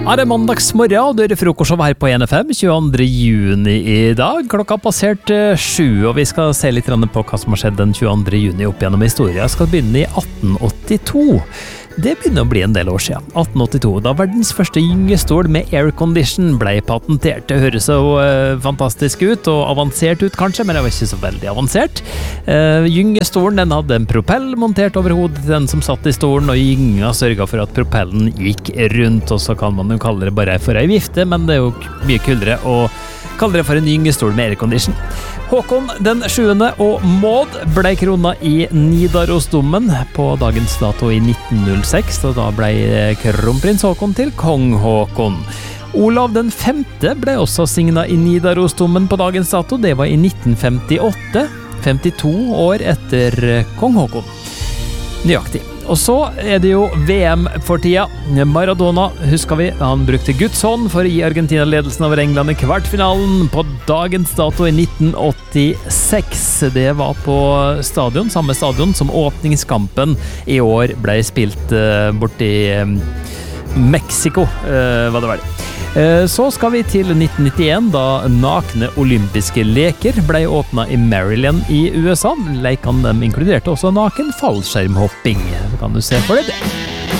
Det mandagsmorgen, og det frokostshow her på NFM 22. juni i dag. Klokka har passert 7, og vi skal se litt på hva som har skjedd den 22. juni opp gjennom historien. Jeg skal begynne i 1882. Det begynner å bli en del år siden. 1882, da verdens første gyngestol med aircondition ble patentert. Det høres så fantastisk ut, og avansert ut kanskje, men det var ikke så veldig avansert. Gyngestolen, den hadde en propell montert over hodet til den som satt i stolen, og gynga sørget for at propellen gikk rundt, og så kan man jo kalle det bare for ei vifte, men det er jo mye kuldere å kalle det for en gyngestol med aircondition. Håkon den 7. og Maud ble krona i Nidarosdomen på dagens dato i 1906, og da ble kronprins Håkon til kong Håkon. Olav den 5. ble også signet i Nidarosdomen på dagens dato, det var i 1958, 52 år etter kong Håkon. Nøyaktig. Og så er det jo VM for tida. Maradona, husker vi, han brukte Guds hånd for å gi Argentina ledelsen over England i kvartfinalen på dagens dato i 1986. Det var på stadion, samme stadion som åpningskampen i år ble spilt borti Mexico, var det vel. Så skal vi til 1991, da nakne olympiske leker ble åpnet i Maryland i USA. Lekene dem inkluderte også naken fallskjermhopping. Kan du se for deg det?